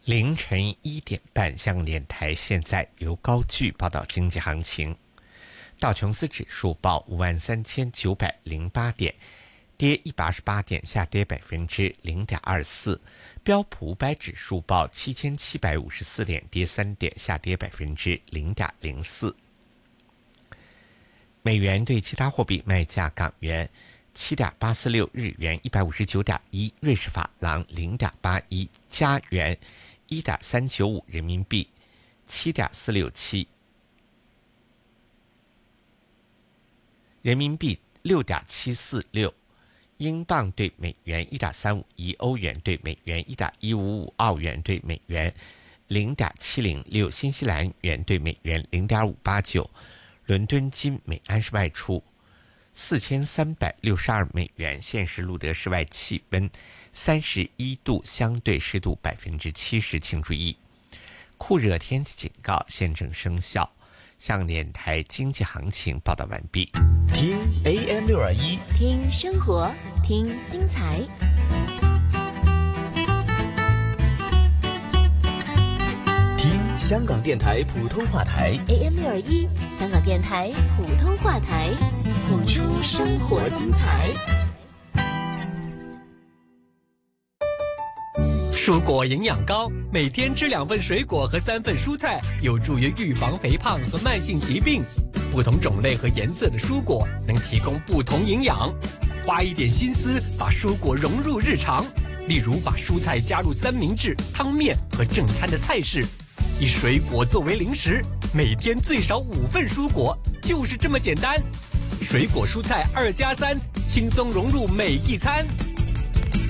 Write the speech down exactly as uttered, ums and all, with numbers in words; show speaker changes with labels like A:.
A: 凌晨一点半，香港电台现在由高炬报道经济行情。道琼斯指数报五万三千九百零八点，跌一百二十八点，下跌百分之零点二四。标普五百指数报七千七百五十四点，跌三点，下跌百分之零点零四。美元对其他货币卖价：港元七点八四六，日元一百五十九点一，瑞士法郎零点八一，加元一点三九五，人民币七点四六七，人民币六点七四六，英镑对美元一点三五一，欧元对美元一点一五五，澳元对美元零点七零六，新西兰元对美元零点五八九。伦敦金每安士卖出四千三百六十二美元，现时录得室外气温三十一度，相对湿度百分之七十，请注意酷热天气警告现正生效。香港电台经济行情报道完毕。
B: 听 A M 六二一，
C: 听生活，听精彩。
B: 听香港电台普通话台
C: A M 六二一，香港电台普通话台，谱出生活精彩。
D: 蔬果营养高，每天吃两份水果和三份蔬菜，有助于预防肥胖和慢性疾病。不同种类和颜色的蔬果能提供不同营养，花一点心思把蔬果融入日常。例如把蔬菜加入三明治、汤面和正餐的菜式，以水果作为零食，每天最少五份蔬果，就是这么简单。水果蔬菜二加三，轻松融入每一餐。